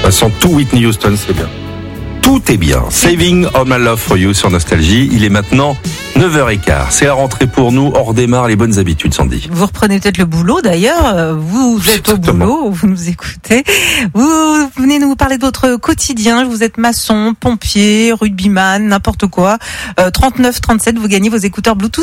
Sans tout Whitney Houston, c'est bien. Tout est bien. Saving All My Love For You sur Nostalgie. Il est maintenant 9h15. C'est la rentrée pour nous. On redémarre les bonnes habitudes, Sandy. Vous reprenez peut-être le boulot d'ailleurs. Vous êtes au boulot, vous nous écoutez. Vous venez nous parler de votre quotidien. Vous êtes maçon, pompier, rugbyman, n'importe quoi. 39 37, vous gagnez vos écouteurs Bluetooth